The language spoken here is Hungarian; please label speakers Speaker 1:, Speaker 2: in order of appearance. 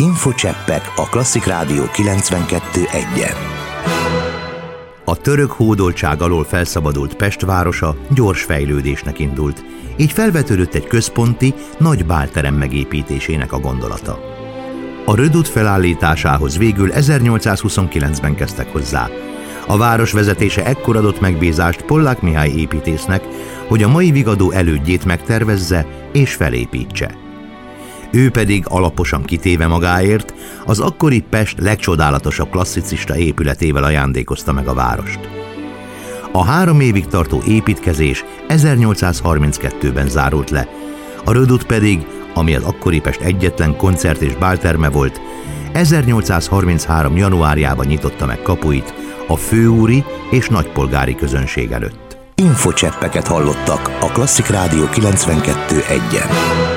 Speaker 1: Infocseppek a Klasszik Rádió 92.1-en.
Speaker 2: A török hódoltság alól felszabadult Pest városa gyors fejlődésnek indult, így felvetődött egy központi, nagy bálterem megépítésének a gondolata. A Rödut felállításához végül 1829-ben kezdtek hozzá. A város vezetése ekkor adott megbízást Pollák Mihály építésznek, hogy a mai Vigadó elődjét megtervezze és felépítse. Ő pedig alaposan kitéve magáért, az akkori Pest legcsodálatosabb klasszicista épületével ajándékozta meg a várost. A 3 évig tartó építkezés 1832-ben zárult le, a Rödut pedig, ami az akkori Pest egyetlen koncert- és bálterme volt, 1833. januárjában nyitotta meg kapuit a főúri és nagypolgári közönség előtt.
Speaker 1: Infocseppeket hallottak a Klasszik Rádió 92.1-en.